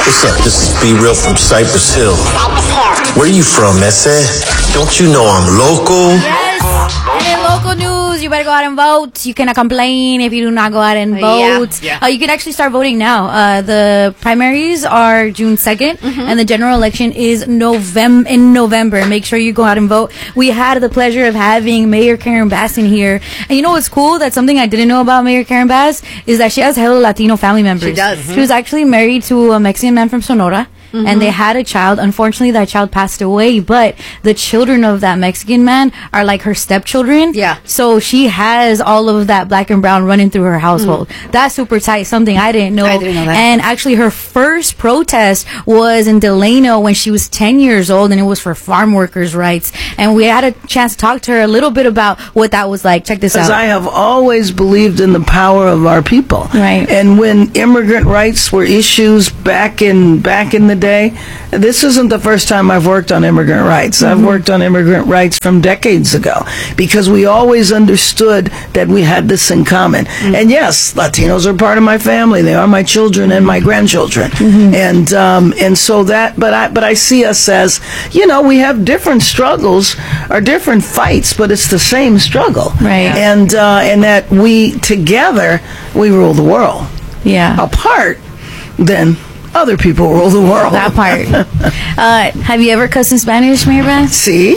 What's up? This is Be Real from Cypress Hill. Where you from, Ese? Don't you know I'm local? Yes. And in local news, you better go out and vote. You cannot complain if you do not go out and vote. Yeah. You can actually start voting now. The primaries are June 2nd, and the general election is in November. Make sure you go out and vote. We had the pleasure of having Mayor Karen Bass in here. And you know what's cool? That's something I didn't know about Mayor Karen Bass is that she has hella Latino family members. She does. She was actually married to a Mexican man from Sonora. And they had a child. Unfortunately, that child passed away, but the children of that Mexican man are like her stepchildren. Yeah. So she has all of that black and brown running through her household. That's super tight. Something I didn't know. I didn't know that. And actually, her first protest was in Delano when she was 10 years old, and it was for farm workers' rights. And we had a chance to talk to her a little bit about what that was like. Check this out. Because I have always believed in the power of our people. Right. And when immigrant rights were issues back in the day, this isn't the first time I've worked on immigrant rights. I've worked on immigrant rights from decades ago because we always understood that we had this in common. And yes, Latinos are part of my family. They are my children and my grandchildren. And so that, but I see us as, we have different struggles or different fights, but it's the same struggle. Right. And that we together we rule the world. Yeah. Apart, then other people rule the world. That part. Have you ever cussed in Spanish, Mayor Bass? See?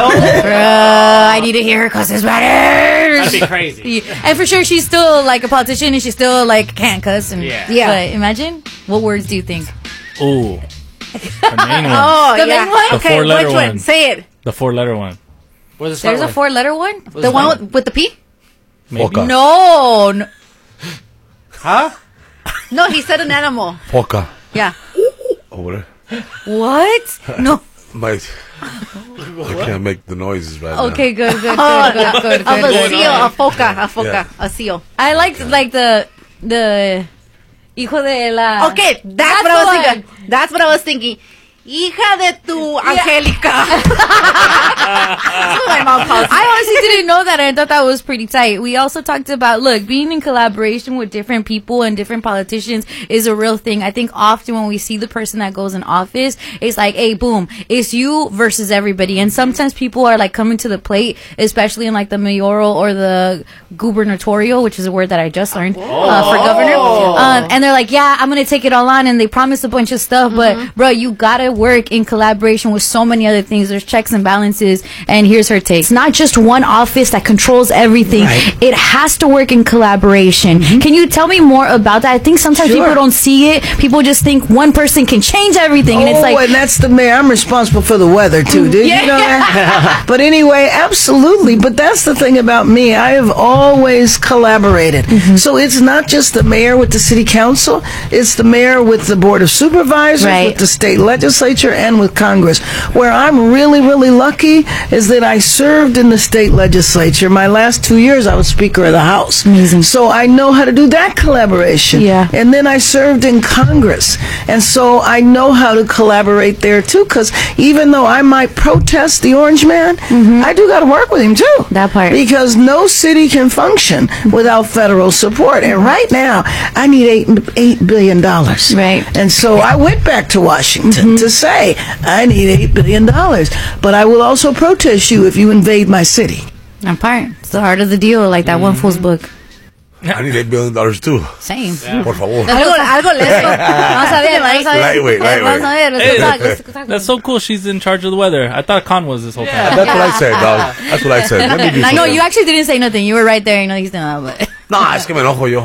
I need to hear her cuss in Spanish. That'd be crazy. And for sure, she's still like a politician, and she still like can't cuss. And Yeah. But imagine, what words do you think? Ooh. The main one. Oh, The yeah. main one? The Okay, four-letter which one? one. Say it. The 4-letter one. Where's the start There's a 4-letter one. The one with the P? Maybe. Foca. No. Huh? No, he said an animal. Foca. Yeah. Over What? No. there. I can't make the noises right now. Okay, good. Of a seal, a foca, Yeah. a seal. I liked like the hijo de la. Okay, that's what I was thinking. That's what I was thinking. Hija de tu Angelica. That's what my mom calls me. I honestly didn't know that. I thought that was pretty tight. We also talked about, being in collaboration with different people and different politicians is a real thing. I think often when we see the person that goes in office, it's like, hey, boom, it's you versus everybody. And sometimes people are like coming to the plate, especially in like the mayoral or the gubernatorial, which is a word that I just learned for governor. And they're like, yeah, I'm going to take it all on. And they promise a bunch of stuff. But, bro, you got to work in collaboration with so many other things. There's checks and balances, and here's her take. It's not just one office that controls everything. Right. It has to work in collaboration. Can you tell me more about that? I think sometimes people don't see it. People just think one person can change everything, and it's like, and that's the mayor. I'm responsible for the weather too. Did you know that? But anyway, absolutely. But that's the thing about me. I have always collaborated. So it's not just the mayor with the city council. It's the mayor with the board of supervisors, with the state legislature, and with Congress. Where I'm really, really lucky is that I served in the state legislature. My last 2 years, I was Speaker of the House. Amazing. So I know how to do that collaboration. Yeah. And then I served in Congress. And so I know how to collaborate there, too, because even though I might protest the Orange Man, I do got to work with him, too. That part. Because no city can function without federal support. And right now, I need $8 billion. Right. And so I went back to Washington to say, I need $8 billion. But I will also protest you if you invade my city. that part. It's the heart of the deal, like that one fool's book. I need $8 billion too. Same. Por favor. Algo lesbo. Vamos a ver. Lightweight. Vamos a ver. That's so cool. She's in charge of the weather. I thought Khan was this whole time. That's what I said, dog. That's what I said. Let me do I know, something. you actually didn't say nothing. You were right there. You know, he's not, but... No, es que me enojo yo.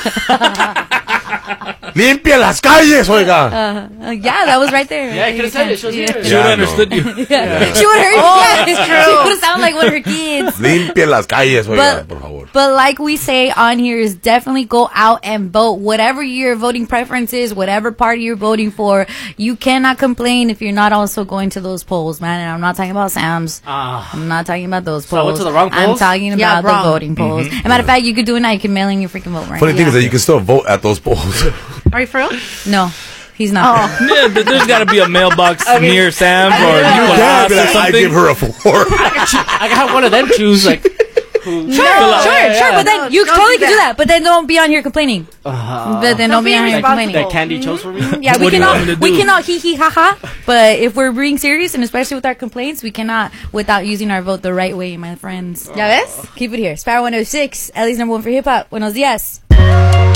Limpia las calles, oiga. yeah, that was right there. Yeah, you could have said it. She would have understood you. She would have heard. She would have sounded like one of her kids. Limpia las calles, oiga, por favor. But like we say on here, is definitely go out and vote. Whatever your voting preference is, whatever party you're voting for, you cannot complain if you're not also going to those polls, man. And I'm not talking about Sam's. I'm not talking about those polls. So I went to the wrong I'm polls? talking Yeah, about wrong. the voting polls. As a matter of fact, you could do it now. You can mail in your freaking vote right Funny now. thing is that you can still vote at those polls. Are you for real? No. He's not. Yeah, there's got to be a mailbox near Sam's or Yeah, Nicolas or I something. give her a 4. I got one of them choose like Sure. But then you Don't totally do can do that. that. But then don't be on here complaining. But then don't be on here complaining. That Candy chose for me? Yeah, What do you want me to do? we cannot hee hee ha ha. But if we're being serious, and especially with our complaints, we cannot without using our vote the right way, my friends. ¿Ya ves? Keep it here. Sparrow 106, Ellie's number one for hip hop. Buenos dias.